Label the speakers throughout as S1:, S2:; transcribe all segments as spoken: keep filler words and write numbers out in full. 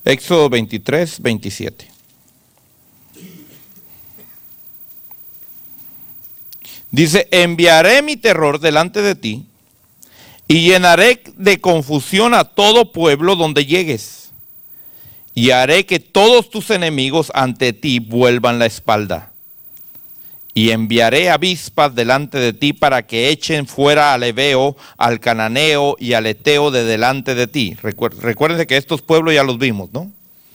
S1: Éxodo veintitrés, veintisiete. Dice, enviaré mi terror delante de ti y llenaré de confusión a todo pueblo donde llegues. Y haré que todos tus enemigos ante ti vuelvan la espalda. Y enviaré avispas delante de ti para que echen fuera al heveo, al cananeo y al eteo de delante de ti. Recuérdense que estos pueblos ya los vimos, ¿no?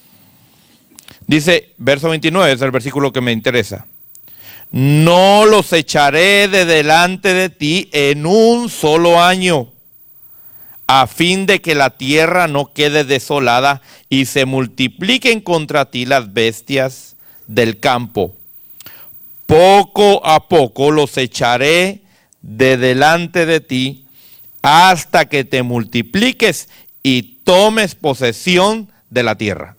S1: Dice, verso veintinueve, es el versículo que me interesa. No los echaré de delante de ti en un solo año, a fin de que la tierra no quede desolada y se multipliquen contra ti las bestias del campo. Poco a poco los echaré de delante de ti hasta que te multipliques y tomes posesión de la tierra.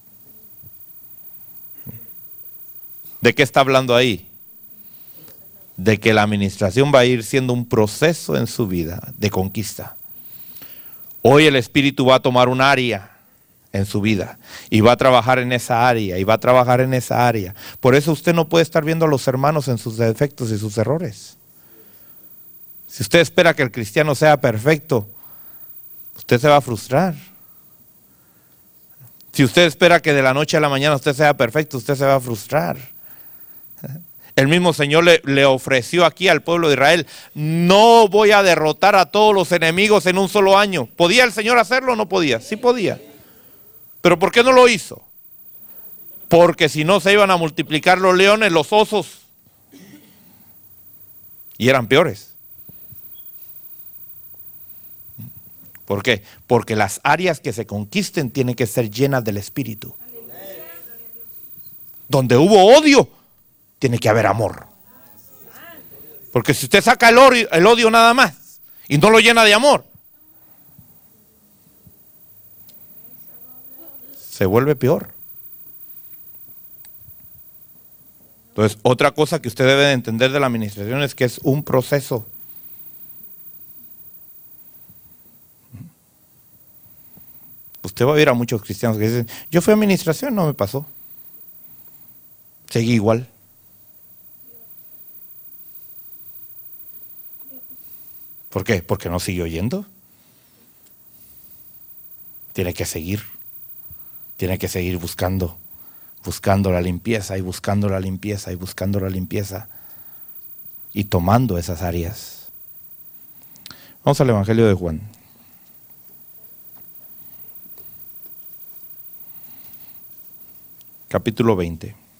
S1: ¿De qué está hablando ahí? De que la administración va a ir siendo un proceso en su vida de conquista. Hoy el Espíritu va a tomar un área en su vida y va a trabajar en esa área y va a trabajar en esa área. Por eso usted no puede estar viendo a los hermanos en sus defectos y sus errores. Si usted espera que el cristiano sea perfecto, usted se va a frustrar. Si usted espera que de la noche a la mañana usted sea perfecto, usted se va a frustrar. El mismo Señor le, le ofreció aquí al pueblo de Israel, no voy a derrotar a todos los enemigos en un solo año. ¿Podía el Señor hacerlo o no podía? Sí podía. ¿Pero por qué no lo hizo? Porque si no se iban a multiplicar los leones, los osos. Y eran peores. ¿Por qué? Porque las áreas que se conquisten tienen que ser llenas del Espíritu. Donde hubo odio, tiene que haber amor. Porque si usted saca el odio, el odio nada más y no lo llena de amor, se vuelve peor. Entonces, otra cosa que usted debe de entender de la administración es que es un proceso. Usted va a ver a muchos cristianos que dicen, yo fui a administración, no me pasó. Seguí igual. ¿Por qué? Porque no siguió yendo. Tiene que seguir. Tiene que seguir buscando. Buscando la limpieza y buscando la limpieza y buscando la limpieza. Y tomando esas áreas. Vamos al Evangelio de Juan. Capítulo veinte.